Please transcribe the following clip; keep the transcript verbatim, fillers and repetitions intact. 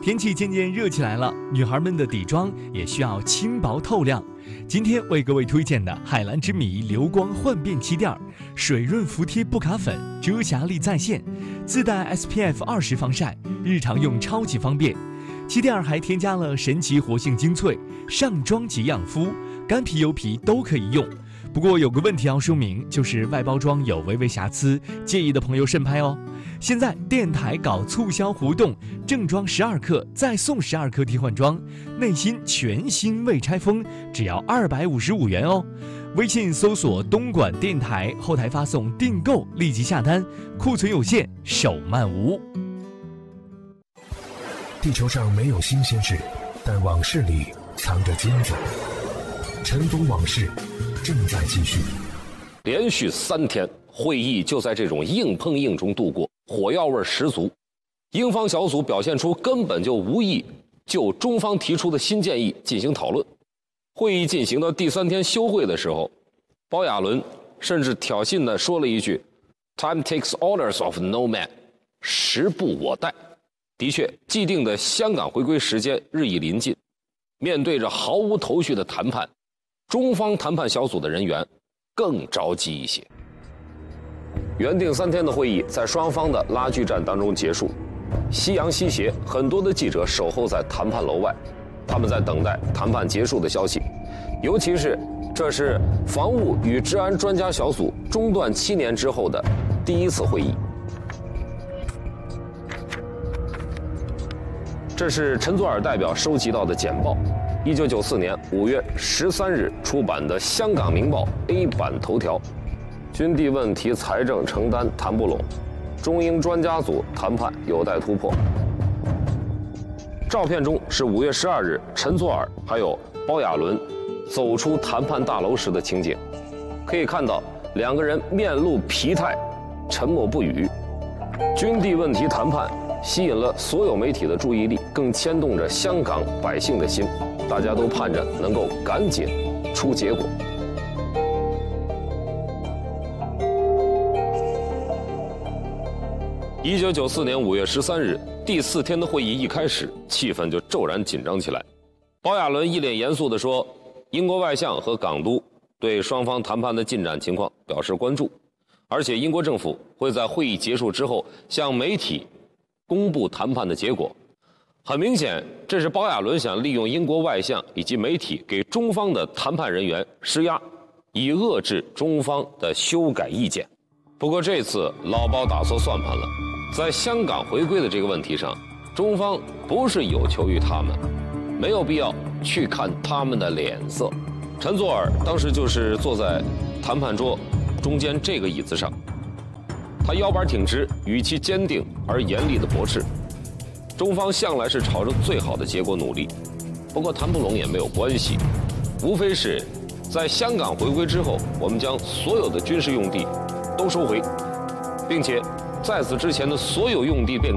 天气渐渐热起来了，女孩们的底妆也需要轻薄透亮。今天为各位推荐的海蓝之谜流光焕变气垫，水润服帖不卡粉，遮瑕力在线，自带 S P F 二十防晒，日常用超级方便。气垫还添加了神奇活性精粹，上妆即养肤，干皮油皮都可以用。不过有个问题要说明，就是外包装有微微瑕疵，介意的朋友慎拍哦。现在电台搞促销活动，正装十二克再送十二克替换装，内心全新未拆封，只要二百五十五元哦。微信搜索东莞电台，后台发送订购，立即下单，库存有限，手慢无。 地球上没有新鲜事，但往事里藏着金子。尘封往事正在继续。 连续三天会议就在这种硬碰硬中度过，火药味十足。英方小组表现出根本就无意就中方提出的新建议进行讨论。会议进行到第三天休会的时候，包亚伦甚至挑衅地说了一句 "Time takes orders of no man"， 时不我待。的确，既定的香港回归时间日益临近，面对着毫无头绪的谈判，中方谈判小组的人员更着急一些。原定三天的会议在双方的拉锯战当中结束，夕阳西斜，很多的记者守候在谈判楼外，他们在等待谈判结束的消息。尤其是这是防务与治安专家小组中断七年之后的第一次会议。这是陈佐洱代表收集到的简报，一九九四年五月十三日出版的《香港明报》A 版头条：军地问题财政承担谈不拢，中英专家组谈判有待突破。照片中是五月十二日陈佐洱还有包亚伦走出谈判大楼时的情景，可以看到两个人面露疲态，沉默不语。军地问题谈判吸引了所有媒体的注意力，更牵动着香港百姓的心，大家都盼着能够赶紧出结果。一九九四年五月十三日，第四天的会议一开始，气氛就骤然紧张起来。包亚伦一脸严肃地说，英国外相和港督对双方谈判的进展情况表示关注，而且英国政府会在会议结束之后向媒体公布谈判的结果。很明显，这是包亚伦想利用英国外相以及媒体给中方的谈判人员施压，以遏制中方的修改意见。不过这次老包打错算盘了，在香港回归的这个问题上，中方不是有求于他们，没有必要去看他们的脸色。陈佐洱当时就是坐在谈判桌中间这个椅子上，他腰板挺直，语气坚定而严厉的驳斥。中方向来是朝着最好的结果努力，不过谈不拢也没有关系，无非是在香港回归之后，我们将所有的军事用地都收回，并且在此之前的所有用地变